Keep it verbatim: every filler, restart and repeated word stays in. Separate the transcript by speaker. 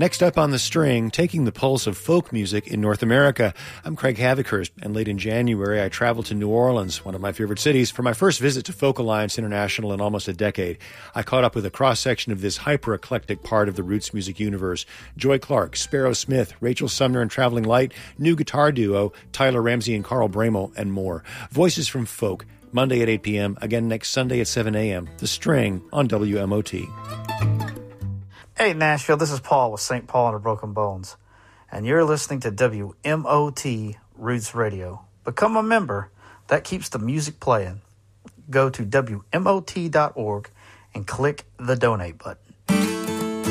Speaker 1: Next up on the string, taking the pulse of folk music in North America. I'm Craig Havikhurst, and late in January, I traveled to New Orleans, one of my favorite cities, for my first visit to Folk Alliance International in almost a decade. I caught up with a cross-section of this hyper-eclectic part of the roots music universe. Joy Clark, Sparrow Smith, Rachel Sumner and Traveling Light, new guitar duo, Tyler Ramsey and Carl Bramel, and more. Voices from Folk, Monday at eight p.m., again next Sunday at seven a.m. The String on W M O T.
Speaker 2: Hey, Nashville, this is Paul with Saint Paul and the Broken Bones, and you're listening to W M O T Roots Radio. Become a member. That keeps the music playing. Go to W M O T dot org and click the donate button.